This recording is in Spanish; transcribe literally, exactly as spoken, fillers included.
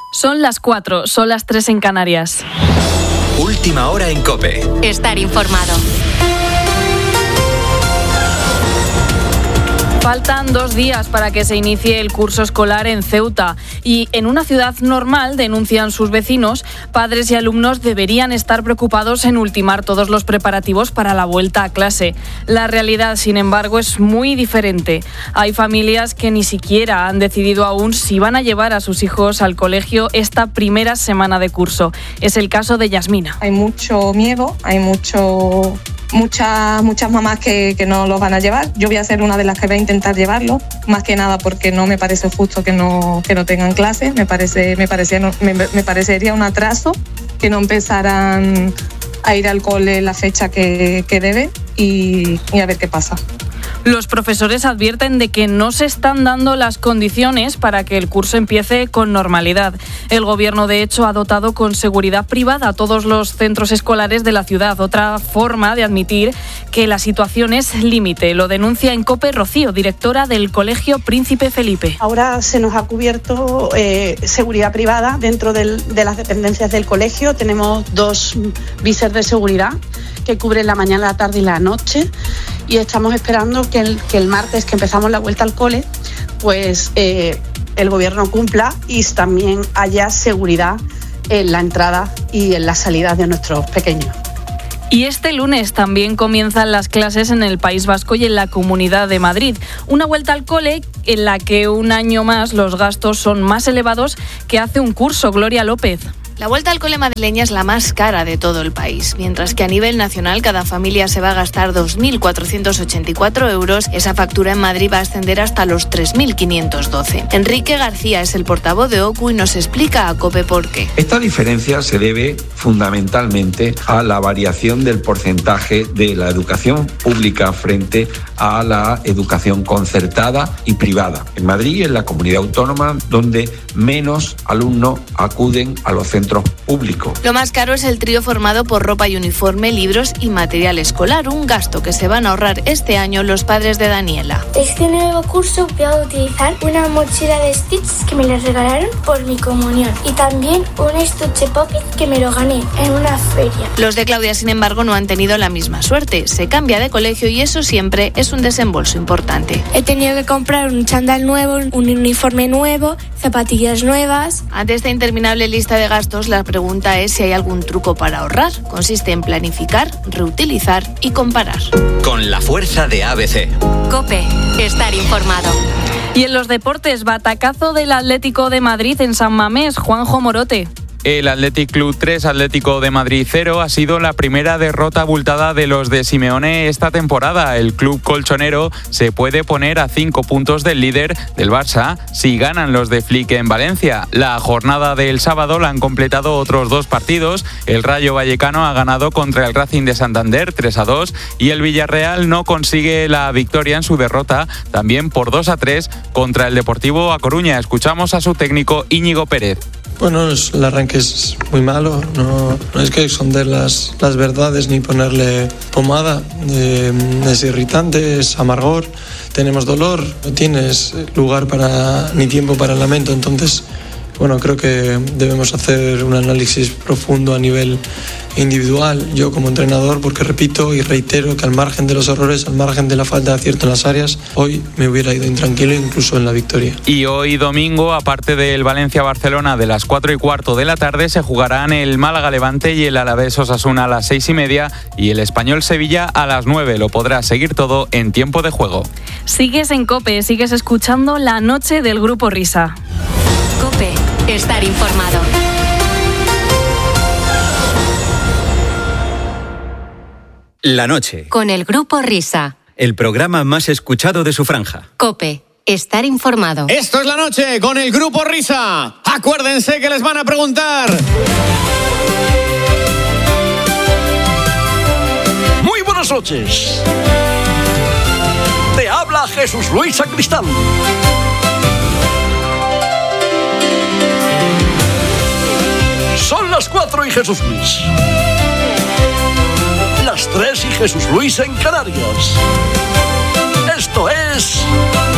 Son las cuatro, son las tres en Canarias. Última hora en COPE. Estar informado. Faltan dos días para que se inicie el curso escolar en Ceuta y en una ciudad normal, denuncian sus vecinos, padres y alumnos deberían estar preocupados en ultimar todos los preparativos para la vuelta a clase. La realidad, sin embargo, es muy diferente. Hay familias que ni siquiera han decidido aún si van a llevar a sus hijos al colegio esta primera semana de curso. Es el caso de Yasmina. Hay mucho miedo, hay mucho... Muchas, muchas mamás que, que no los van a llevar. Yo voy a ser una de las que va a intentar llevarlo, más que nada porque no me parece justo que no, que no tengan clases. Me, parece, me, parecía, me, me parecería un atraso que no empezaran a ir al cole la fecha que, que debe y, y a ver qué pasa. Los profesores advierten de que no se están dando las condiciones para que el curso empiece con normalidad. El gobierno, de hecho, ha dotado con seguridad privada a todos los centros escolares de la ciudad. Otra forma de admitir que la situación es límite. Lo denuncia en COPE Rocío, directora del Colegio Príncipe Felipe. Ahora se nos ha cubierto eh, seguridad privada dentro del, de las dependencias del colegio. Tenemos dos visers de seguridad que cubren la mañana, la tarde y la noche. Y estamos esperando que el, que el martes, que empezamos la vuelta al cole, pues eh, el gobierno cumpla y también haya seguridad en la entrada y en la salida de nuestros pequeños. Y este lunes también comienzan las clases en el País Vasco y en la Comunidad de Madrid. Una vuelta al cole en la que un año más los gastos son más elevados que hace un curso. Gloria López. La vuelta al cole madrileña es la más cara de todo el país. Mientras que a nivel nacional cada familia se va a gastar dos mil cuatrocientos ochenta y cuatro euros, esa factura en Madrid va a ascender hasta los tres mil quinientos doce. Enrique García es el portavoz de O C U y nos explica a COPE por qué. Esta diferencia se debe fundamentalmente a la variación del porcentaje de la educación pública frente a la educación concertada y privada. En Madrid es la comunidad autónoma donde menos alumnos acuden a los centros públicos. Lo más caro es el trío formado por ropa y uniforme, libros y material escolar, un gasto que se van a ahorrar este año los padres de Daniela. Este nuevo curso voy a utilizar una mochila de Stitch que me la regalaron por mi comunión y también un estuche Poppy que me lo gané en una feria. Los de Claudia, sin embargo, no han tenido la misma suerte. Se cambia de colegio y eso siempre es un desembolso importante. He tenido que comprar un chándal nuevo, un uniforme nuevo, zapatillas nuevas. Ante esta interminable lista de gastos, la pregunta es si hay algún truco para ahorrar. Consiste en planificar, reutilizar y comparar. Con la fuerza de A B C. COPE. Estar informado. Y en los deportes, batacazo del Atlético de Madrid en San Mamés. Juanjo Morote. El Athletic Club tres, Atlético de Madrid cero, ha sido la primera derrota abultada de los de Simeone esta temporada. El club colchonero se puede poner a cinco puntos del líder del Barça si ganan los de Flick en Valencia. La jornada del sábado la han completado otros dos partidos. El Rayo Vallecano ha ganado contra el Racing de Santander tres a dos y el Villarreal no consigue la victoria en su derrota, también por dos a tres, contra el Deportivo A Coruña. Escuchamos a su técnico Íñigo Pérez. Bueno, el arranque es muy malo, no, no es que esconder las, las verdades ni ponerle pomada, eh, es irritante, es amargor, tenemos dolor, no tienes lugar para ni tiempo para el lamento, entonces bueno, creo que debemos hacer un análisis profundo a nivel individual, yo como entrenador, porque repito y reitero que al margen de los errores, al margen de la falta de acierto en las áreas, hoy me hubiera ido intranquilo incluso en la victoria. Y hoy domingo, aparte del Valencia-Barcelona de las cuatro y cuarto de la tarde, se jugarán el Málaga-Levante y el Alavés-Osasuna a las seis y media y el Español-Sevilla a las nueve. Lo podrás seguir todo en tiempo de juego. Sigues en COPE, sigues escuchando La Noche del Grupo Risa. COPE. Estar informado. La noche. Con el Grupo Risa. El programa más escuchado de su franja. COPE. Estar informado. Esto es La Noche con el Grupo Risa. Acuérdense que les van a preguntar. Muy buenas noches. Te habla Jesús Luis Sacristán. Son las cuatro y Jesús Luis. Las tres y Jesús Luis en Canarias. Esto es